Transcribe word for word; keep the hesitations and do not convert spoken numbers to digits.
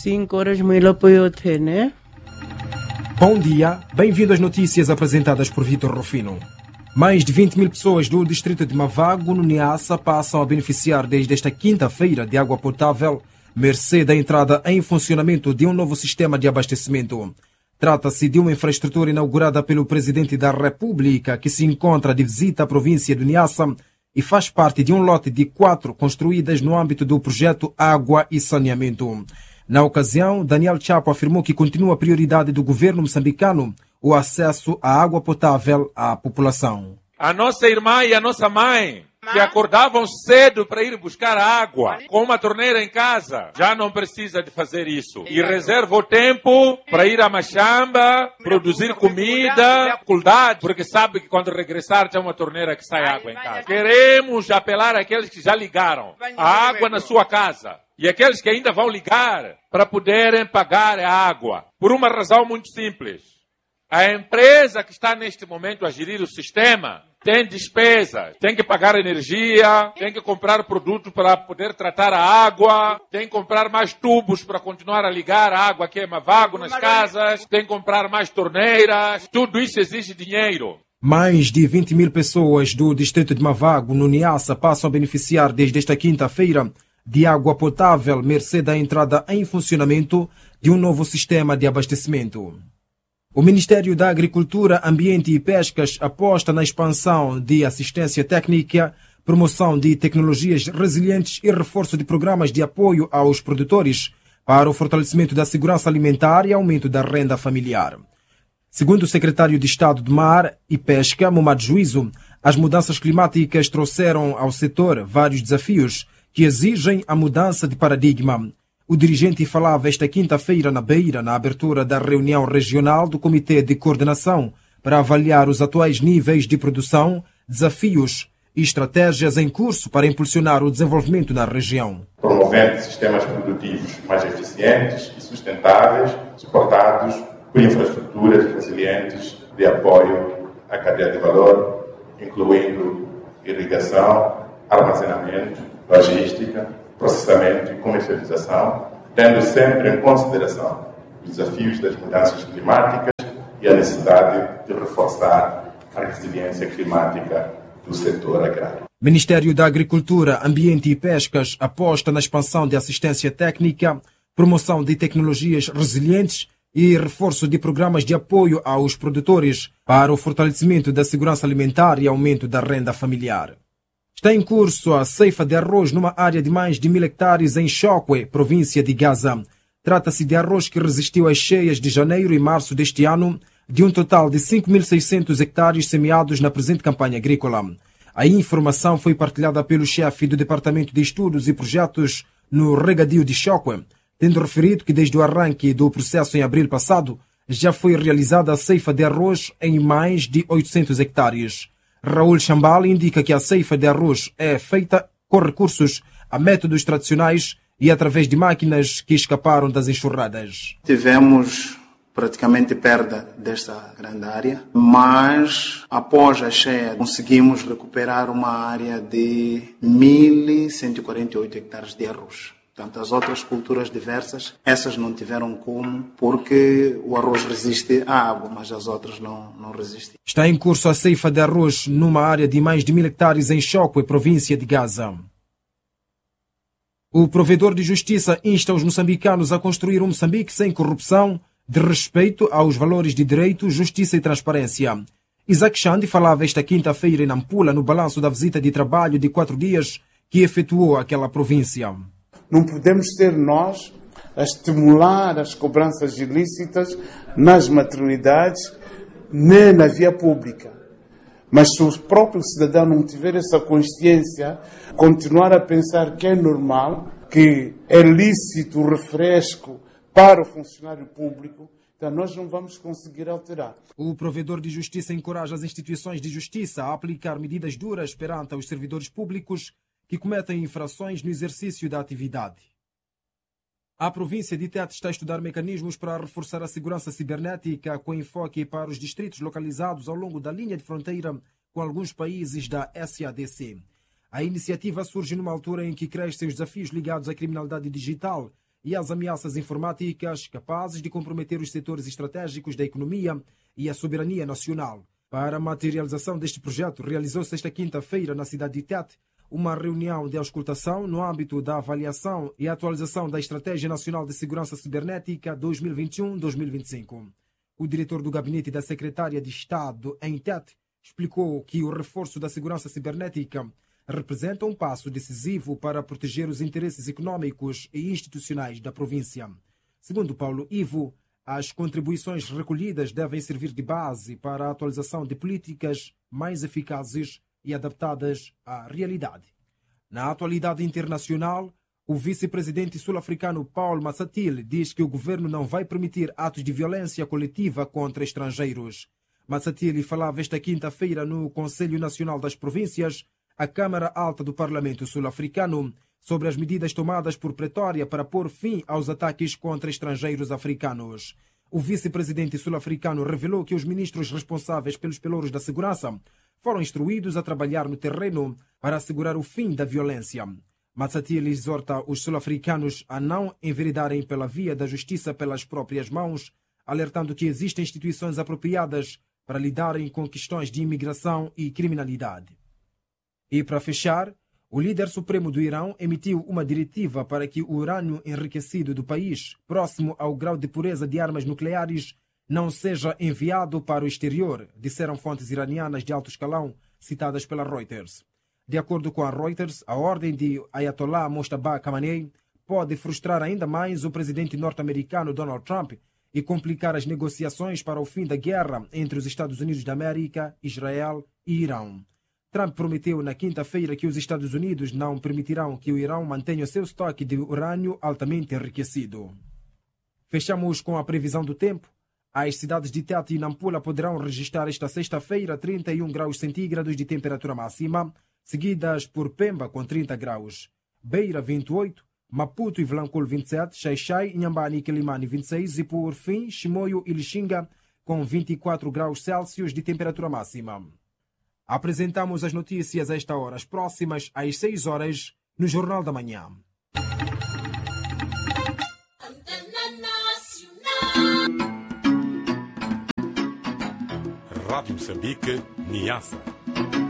cinco horas mil apoio né? Bom dia, bem-vindo às notícias apresentadas por Vitor Rufino. Mais de vinte mil pessoas do distrito de Mavago, no Niassa, passam a beneficiar desde esta quinta-feira de água potável, mercê da entrada em funcionamento de um novo sistema de abastecimento. Trata-se de uma infraestrutura inaugurada pelo Presidente da República, que se encontra de visita à província do Niassa e faz parte de um lote de quatro construídas no âmbito do projeto Água e Saneamento. Na ocasião, Daniel Chapo afirmou que continua a prioridade do governo moçambicano o acesso à água potável à população. A nossa irmã e a nossa mãe, que acordavam cedo para ir buscar água com uma torneira em casa, já não precisa de fazer isso. E reserva o tempo para ir à machamba, produzir comida, faculdade, porque sabe que quando regressar tem uma torneira que sai água em casa. Queremos apelar àqueles que já ligaram a água na sua casa e aqueles que ainda vão ligar para poderem pagar a água. Por uma razão muito simples. A empresa que está neste momento a gerir o sistema tem despesas, tem que pagar energia, tem que comprar produto para poder tratar a água, tem que comprar mais tubos para continuar a ligar a água que é Mavago nas casas, tem que comprar mais torneiras, tudo isso exige dinheiro. Mais de vinte mil pessoas do distrito de Mavago, no Niassa, passam a beneficiar desde esta quinta-feira de água potável, mercê da entrada em funcionamento de um novo sistema de abastecimento. O Ministério da Agricultura, Ambiente e Pescas aposta na expansão de assistência técnica, promoção de tecnologias resilientes e reforço de programas de apoio aos produtores para o fortalecimento da segurança alimentar e aumento da renda familiar. Segundo o secretário de Estado de Mar e Pesca, Momad Juízo, as mudanças climáticas trouxeram ao setor vários desafios que exigem a mudança de paradigma. O dirigente falava esta quinta-feira na Beira, na abertura da reunião regional do Comitê de Coordenação para avaliar os atuais níveis de produção, desafios e estratégias em curso para impulsionar o desenvolvimento na região. Promovendo sistemas produtivos mais eficientes e sustentáveis, suportados por infraestruturas resilientes de apoio à cadeia de valor, incluindo irrigação, armazenamento, logística, processamento e comercialização, tendo sempre em consideração os desafios das mudanças climáticas e a necessidade de reforçar a resiliência climática do setor agrário. O Ministério da Agricultura, Ambiente e Pescas aposta na expansão de assistência técnica, promoção de tecnologias resilientes e reforço de programas de apoio aos produtores para o fortalecimento da segurança alimentar e aumento da renda familiar. Está em curso a ceifa de arroz numa área de mais de mil hectares em Chokwe, província de Gaza. Trata-se de arroz que resistiu às cheias de janeiro e março deste ano, de um total de cinco mil e seiscentos hectares semeados na presente campanha agrícola. A informação foi partilhada pelo chefe do Departamento de Estudos e Projetos no Regadio de Chokwe, tendo referido que desde o arranque do processo em abril passado, já foi realizada a ceifa de arroz em mais de oitocentos hectares. Raul Chambal indica que a ceifa de arroz é feita com recursos a métodos tradicionais e através de máquinas que escaparam das enxurradas. Tivemos praticamente perda desta grande área, mas após a cheia conseguimos recuperar uma área de mil cento e quarenta e oito hectares de arroz. Portanto, as outras culturas diversas, essas não tiveram como, porque o arroz resiste à água, mas as outras não, não resistem. Está em curso a ceifa de arroz numa área de mais de mil hectares em Chokwe, província de Gaza. O provedor de justiça insta os moçambicanos a construir um Moçambique sem corrupção, de respeito aos valores de direito, justiça e transparência. Isaac Xande falava esta quinta-feira em Nampula no balanço da visita de trabalho de quatro dias que efetuou aquela província. Não podemos ser nós a estimular as cobranças ilícitas nas maternidades nem na via pública. Mas se o próprio cidadão não tiver essa consciência, continuar a pensar que é normal, que é lícito o refresco para o funcionário público, então nós não vamos conseguir alterar. O provedor de justiça encoraja as instituições de justiça a aplicar medidas duras perante os servidores públicos que cometem infrações no exercício da atividade. A província de Tete está a estudar mecanismos para reforçar a segurança cibernética com enfoque para os distritos localizados ao longo da linha de fronteira com alguns países da S A D C. A iniciativa surge numa altura em que crescem os desafios ligados à criminalidade digital e as ameaças informáticas capazes de comprometer os setores estratégicos da economia e a soberania nacional. Para a materialização deste projeto, realizou-se esta quinta-feira na cidade de Tete uma reunião de auscultação no âmbito da avaliação e atualização da Estratégia Nacional de Segurança Cibernética dois mil e vinte e um a dois mil e vinte e cinco. O diretor do gabinete da Secretária de Estado em Tete explicou que o reforço da segurança cibernética representa um passo decisivo para proteger os interesses econômicos e institucionais da província. Segundo Paulo Ivo, as contribuições recolhidas devem servir de base para a atualização de políticas mais eficazes e adaptadas à realidade. Na atualidade internacional, o vice-presidente sul-africano Paul Massatil diz que o governo não vai permitir atos de violência coletiva contra estrangeiros. Massatil falava esta quinta-feira no Conselho Nacional das Províncias, a Câmara Alta do Parlamento sul-africano, sobre as medidas tomadas por Pretória para pôr fim aos ataques contra estrangeiros africanos. O vice-presidente sul-africano revelou que os ministros responsáveis pelos pelouros da segurança foram instruídos a trabalhar no terreno para assegurar o fim da violência. Massatil exorta os sul-africanos a não enveredarem pela via da justiça pelas próprias mãos, alertando que existem instituições apropriadas para lidarem com questões de imigração e criminalidade. E para fechar, o líder supremo do Irão emitiu uma diretiva para que o urânio enriquecido do país, próximo ao grau de pureza de armas nucleares, não seja enviado para o exterior, disseram fontes iranianas de alto escalão citadas pela Reuters. De acordo com a Reuters, a ordem de Ayatollah Mojtaba Khamenei pode frustrar ainda mais o presidente norte-americano Donald Trump e complicar as negociações para o fim da guerra entre os Estados Unidos da América, Israel e Irão. Trump prometeu na quinta-feira que os Estados Unidos não permitirão que o Irão mantenha seu estoque de urânio altamente enriquecido. Fechamos com a previsão do tempo. As cidades de Tete e Nampula poderão registrar esta sexta-feira trinta e um graus centígrados de temperatura máxima, seguidas por Pemba com trinta graus, Beira vinte e oito, Maputo e Vilanculo vinte e sete, Xai-Xai, Inhambane e Quelimane vinte e seis e por fim Chimoio e Lixinga com vinte e quatro graus Celsius de temperatura máxima. Apresentamos as notícias a esta hora, as próximas às seis horas, no Jornal da Manhã. Rádio Moçambique, Niassa.